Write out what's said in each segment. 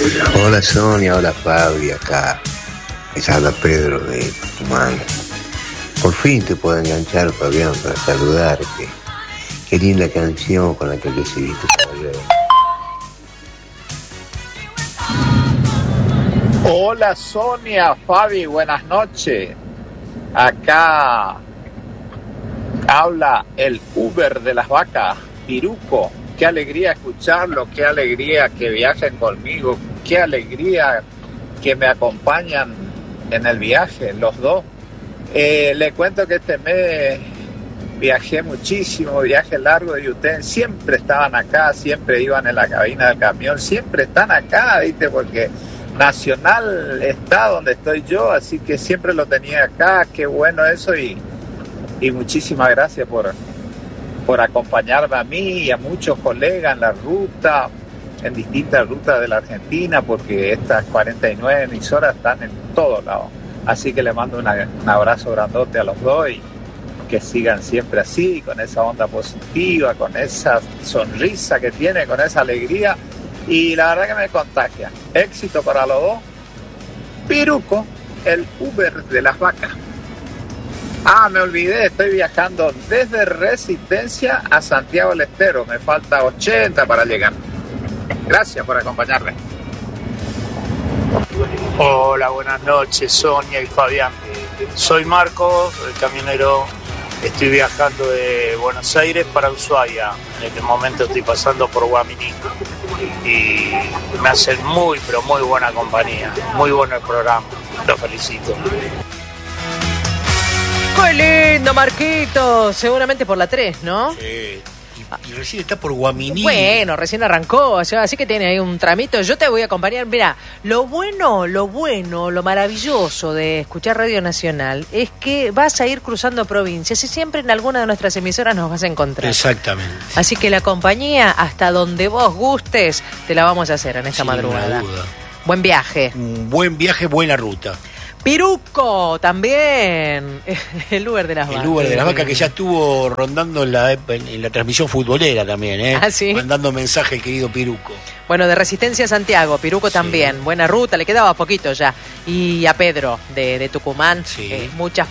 Hola Sonia, hola Fabi, acá les habla Pedro de Tucumán. Por fin te puedo enganchar, Fabián, para saludarte. Qué linda canción con la que recibiste tu correo. Hola Sonia, Fabi, buenas noches. Acá habla el Uber de las vacas, Piruco. Qué alegría escucharlo, qué alegría que viajen conmigo, qué alegría que me acompañan en el viaje, los dos. Le cuento que este mes viajé muchísimo, viaje largo, y ustedes siempre estaban acá, siempre iban en la cabina del camión, siempre están acá, ¿viste? Porque Nacional está donde estoy yo, así que siempre lo tenía acá. Qué bueno eso, y muchísimas gracias por acompañarme a mí y a muchos colegas en la ruta, en distintas rutas de la Argentina, porque estas 49 emisoras están en todos lados. Así que le mando un abrazo grandote a los dos y que sigan siempre así, con esa onda positiva, con esa sonrisa que tiene, con esa alegría, y la verdad que me contagia. Éxito para los dos. Piruco, el Uber de las vacas. Me olvidé, estoy viajando desde Resistencia a Santiago del Estero. Me falta 80 para llegar. Gracias por acompañarme. Hola, buenas noches, Sonia y Fabián. Soy Marcos, el camionero. Estoy viajando de Buenos Aires para Ushuaia. En este momento estoy pasando por Guaminí. Y me hacen muy, pero muy buena compañía. Muy bueno el programa. Los felicito. ¡Qué lindo, Marquito! Seguramente por la 3, ¿no? Sí. Y recién está por Guaminí. Bueno, recién arrancó, o sea, así que tiene ahí un tramito. Yo te voy a acompañar. Mira, lo bueno, lo maravilloso de escuchar Radio Nacional es que vas a ir cruzando provincias y siempre en alguna de nuestras emisoras nos vas a encontrar. Exactamente. Así que la compañía, hasta donde vos gustes, te la vamos a hacer en esta madrugada. Sin duda. Buen viaje. Un buen viaje, buena ruta. Piruco, también. El Uber de las vacas. El Uber de las vacas, que ya estuvo rondando en la transmisión futbolera también, ¿eh? Ah, ¿sí? Mandando mensaje, querido Piruco. Bueno, de Resistencia a Santiago, Piruco Sí. También. Buena ruta, le quedaba poquito ya. Y a Pedro, de Tucumán. Sí. Muchas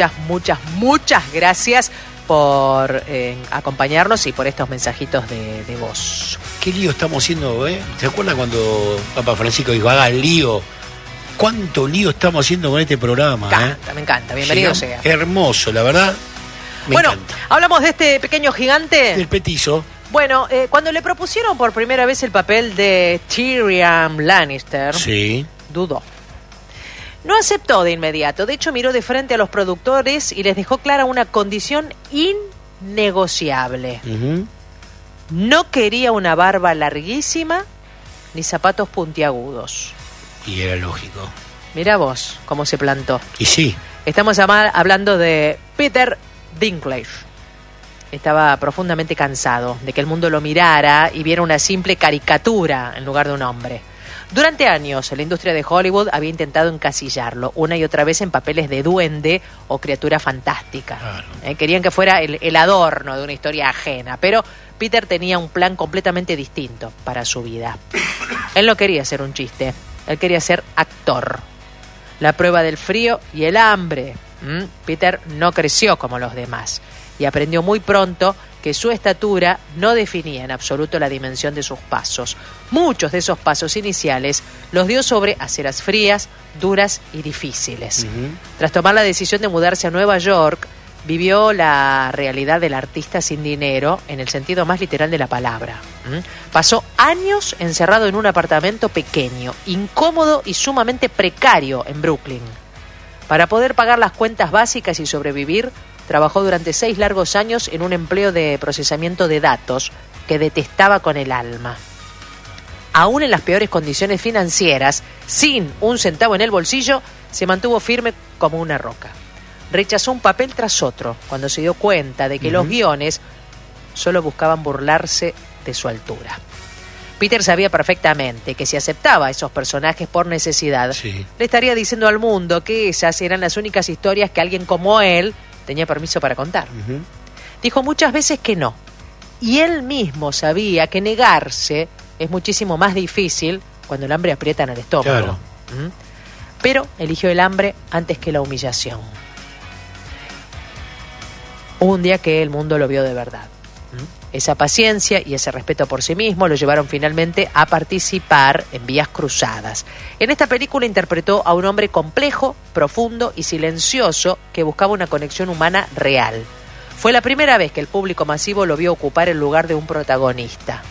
gracias por acompañarnos y por estos mensajitos de voz. Qué lío estamos haciendo, ¿eh? ¿Se acuerdan cuando Papa Francisco dijo, haga el lío? ¿Cuánto lío estamos haciendo con este programa? Me encanta, bienvenido sea. Hermoso, la verdad. Me encanta. Hablamos de este pequeño gigante. El petizo. Bueno, cuando le propusieron por primera vez el papel de Tyrion Lannister, Sí. dudó. No aceptó de inmediato, de hecho miró de frente a los productores y les dejó clara una condición innegociable. Uh-huh. No quería una barba larguísima ni zapatos puntiagudos. Y era lógico. Mira vos cómo se plantó. Y sí. Estamos hablando de Peter Dinklage. Estaba profundamente cansado de que el mundo lo mirara y viera una simple caricatura en lugar de un hombre. Durante años, la industria de Hollywood había intentado encasillarlo una y otra vez en papeles de duende o criatura fantástica. Claro. Querían que fuera el adorno de una historia ajena, pero Peter tenía un plan completamente distinto para su vida. Él no quería ser un chiste, él quería ser actor. La prueba del frío y el hambre. Peter no creció como los demás y aprendió muy pronto que su estatura no definía en absoluto la dimensión de sus pasos. Muchos de esos pasos iniciales los dio sobre aceras frías, duras y difíciles. Uh-huh. Tras tomar la decisión de mudarse a Nueva York, vivió la realidad del artista sin dinero en el sentido más literal de la palabra. Pasó años encerrado en un apartamento pequeño, incómodo y sumamente precario en Brooklyn. Para poder pagar las cuentas básicas y sobrevivir, trabajó durante 6 largos años en un empleo de procesamiento de datos que detestaba con el alma. Aún en las peores condiciones financieras, sin un centavo en el bolsillo, se mantuvo firme como una roca. Rechazó un papel tras otro cuando se dio cuenta de que los guiones solo buscaban burlarse de su altura. Peter sabía perfectamente que si aceptaba esos personajes por necesidad, Sí. le estaría diciendo al mundo que esas eran las únicas historias que alguien como él tenía permiso para contar. Uh-huh. Dijo muchas veces que no, y él mismo sabía que negarse es muchísimo más difícil cuando el hambre aprieta en el estómago. Claro. Pero eligió el hambre antes que la humillación. Hubo un día que el mundo lo vio de verdad. Esa paciencia y ese respeto por sí mismo lo llevaron finalmente a participar en Vías Cruzadas. En esta película interpretó a un hombre complejo, profundo y silencioso que buscaba una conexión humana real. Fue la primera vez que el público masivo lo vio ocupar el lugar de un protagonista.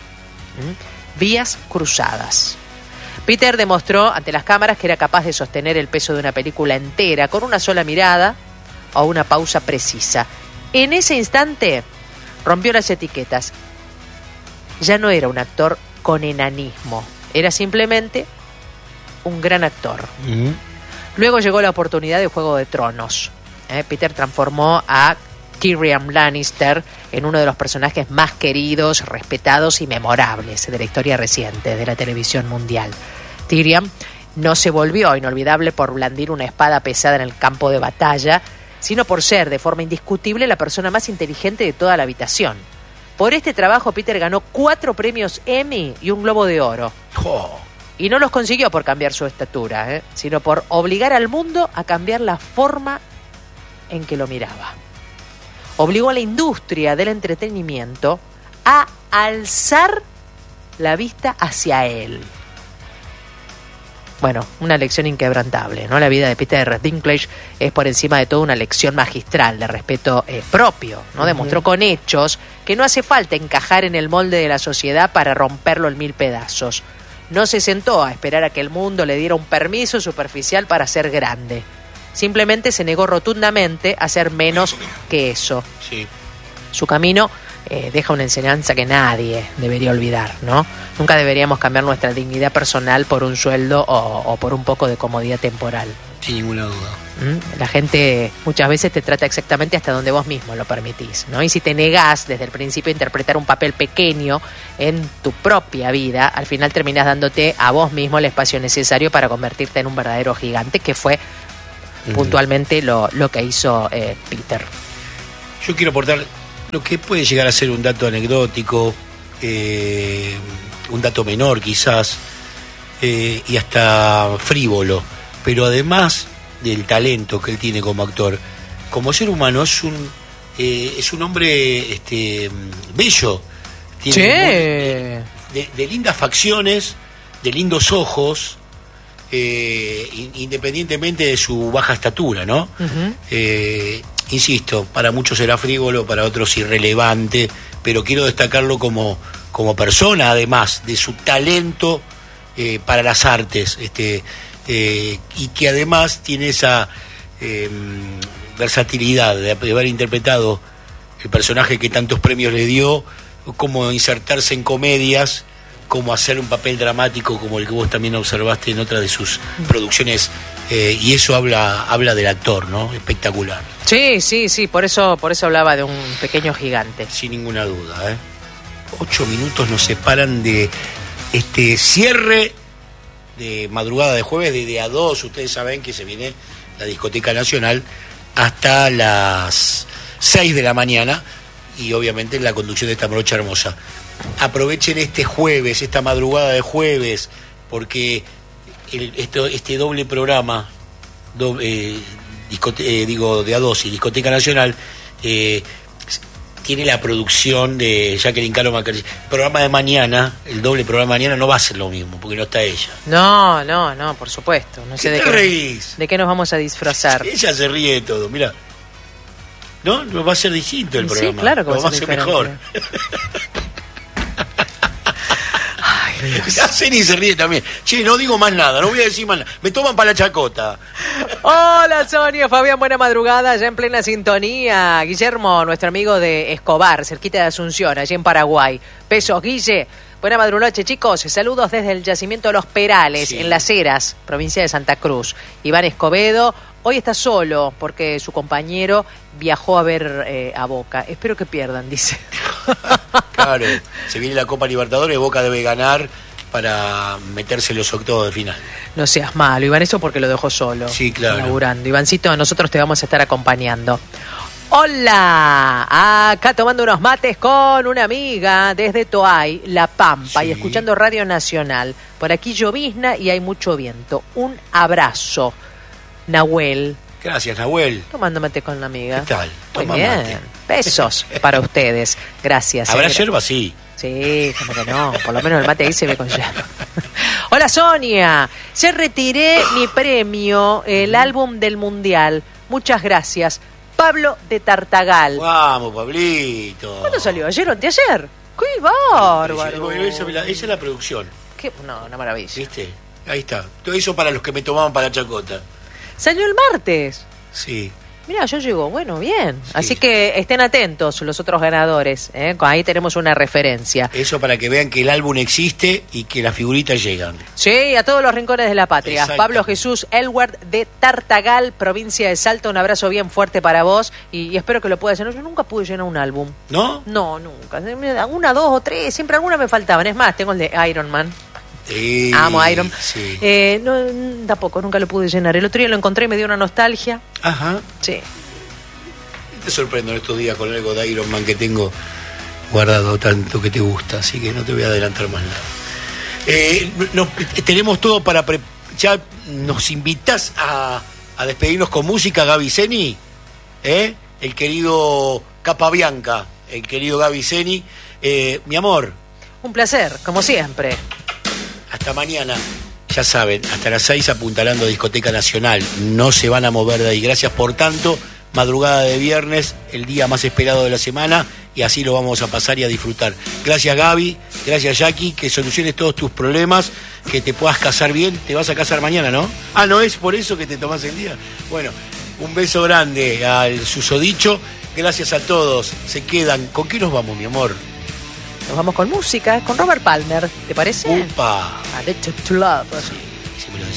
Vías Cruzadas. Peter demostró ante las cámaras que era capaz de sostener el peso de una película entera con una sola mirada o una pausa precisa. En ese instante rompió las etiquetas. Ya no era un actor con enanismo, era simplemente un gran actor. Luego llegó la oportunidad de Juego de Tronos. Peter transformó a Tyrion Lannister en uno de los personajes más queridos, respetados y memorables de la historia reciente de la televisión mundial. Tyrion no se volvió inolvidable por blandir una espada pesada en el campo de batalla, sino por ser, de forma indiscutible, la persona más inteligente de toda la habitación. Por este trabajo, Peter ganó 4 premios Emmy y un Globo de Oro. Oh. Y no los consiguió por cambiar su estatura, sino por obligar al mundo a cambiar la forma en que lo miraba. Obligó a la industria del entretenimiento a alzar la vista hacia él. Bueno, una lección inquebrantable, ¿no? La vida de Peter Dinklage es por encima de todo una lección magistral de respeto propio, ¿no? Demostró con hechos que no hace falta encajar en el molde de la sociedad para romperlo en 1000 pedazos. No se sentó a esperar a que el mundo le diera un permiso superficial para ser grande. Simplemente se negó rotundamente a ser menos que eso. Sí. Su camino deja una enseñanza que nadie debería olvidar, ¿no? Nunca deberíamos cambiar nuestra dignidad personal por un sueldo o por un poco de comodidad temporal. Sin ninguna duda. La gente muchas veces te trata exactamente hasta donde vos mismo lo permitís, ¿no? Y si te negás desde el principio a interpretar un papel pequeño en tu propia vida, al final terminás dándote a vos mismo el espacio necesario para convertirte en un verdadero gigante, que fue puntualmente lo que hizo Peter. Yo quiero aportar lo que puede llegar a ser un dato anecdótico, un dato menor quizás, y hasta frívolo, pero además del talento que él tiene como actor, como ser humano es un hombre bello, tiene de lindas facciones, de lindos ojos, independientemente de su baja estatura, ¿no? Insisto, para muchos será frívolo, para otros irrelevante, pero quiero destacarlo como persona, además de su talento para las artes, y que además tiene esa versatilidad de haber interpretado el personaje que tantos premios le dio, como insertarse en comedias, como hacer un papel dramático como el que vos también observaste en otra de sus producciones, y eso habla del actor, ¿no? Espectacular. Sí, por eso hablaba de un pequeño gigante. Sin ninguna duda, 8 minutos nos separan de este cierre de madrugada de jueves, de a 2, ustedes saben que se viene la Discoteca Nacional hasta las 6 de la mañana, y obviamente la conducción de esta morocha hermosa. Aprovechen este jueves, esta madrugada de jueves, porque este doble programa, de A2 y Discoteca Nacional, tiene la producción de Jacqueline Caro Macari. El programa de mañana, el doble programa de mañana, no va a ser lo mismo, porque no está ella. No, por supuesto. No sé ¿Qué te reís? ¿De qué nos vamos a disfrazar? Ella se ríe de todo, mira. No va a ser distinto el programa. Sí, claro que va a ser mejor. La serie se ríe también. Che, no digo más nada, no voy a decir más nada. Me toman para la chacota. Hola Sonia, Fabián, buena madrugada, ya en plena sintonía. Guillermo, nuestro amigo de Escobar, cerquita de Asunción, allí en Paraguay. Besos, Guille. Buena madrugada, chicos. Saludos desde el yacimiento de Los Perales, en Las Heras, provincia de Santa Cruz. Iván Escobedo hoy está solo porque su compañero viajó a ver a Boca. Espero que pierdan, dice. Claro, se viene la Copa Libertadores, Boca debe ganar para meterse en los octavos de final. No seas malo, Iván, eso porque lo dejó solo. Sí, claro. Inaugurando. Ivancito, nosotros te vamos a estar acompañando. Hola, acá tomando unos mates con una amiga desde Toay, La Pampa, Sí. y escuchando Radio Nacional. Por aquí llovizna y hay mucho viento. Un abrazo, Nahuel. Gracias, Nahuel. Tomando mate con la amiga. ¿Qué tal? Muy Toma bien. mate. Besos para ustedes. Gracias. ¿Habrá yerba? Sí. Sí, como que no. Por lo menos el mate ahí se ve con yerba. Hola, Sonia. Ya retiré mi premio, el álbum del Mundial. Muchas gracias. Pablo de Tartagal. Vamos, Pablito. ¿Cuándo salió? ¿Ayer o anteayer? ¡Qué bárbaro! Bueno, esa es la producción, No, una maravilla. ¿viste? Ahí está. Todo eso para los que me tomaban para la chacota. Salió el martes. Sí. Mira, yo llego. Bueno, bien. Sí. Así que estén atentos los otros ganadores. Ahí tenemos una referencia. Eso para que vean que el álbum existe y que las figuritas llegan. Sí, a todos los rincones de la patria. Exacto. Pablo Jesús Elward de Tartagal, provincia de Salta. Un abrazo bien fuerte para vos y espero que lo puedas llenar. Yo nunca pude llenar un álbum. ¿No? No, nunca. Una, dos o tres. Siempre alguna me faltaban. Es más, tengo el de Iron Man. Sí. Amo Iron. Sí. No, tampoco, nunca lo pude llenar. El otro día lo encontré y me dio una nostalgia. Ajá. Sí. Te sorprendo en estos días con algo de Iron Man que tengo guardado tanto que te gusta, así que no te voy a adelantar más nada. Tenemos todo para... ¿Ya nos invitas a despedirnos con música, Gaby Zeni? El querido Capabianca, el querido Gaby Zeni. Mi amor. Un placer, como siempre. Hasta mañana. Ya saben, hasta las 6 apuntalando Discoteca Nacional. No se van a mover de ahí. Gracias por tanto. Madrugada de viernes, el día más esperado de la semana, y así lo vamos a pasar y a disfrutar. Gracias, Gaby. Gracias, Jackie. Que soluciones todos tus problemas, que te puedas casar bien. Te vas a casar mañana, ¿no? Ah, ¿no es por eso que te tomás el día? Bueno, un beso grande al susodicho. Gracias a todos. Se quedan. ¿Con qué nos vamos, mi amor? Nos vamos con música, con Robert Palmer, ¿te parece? ¡Upa! Addicted to Love.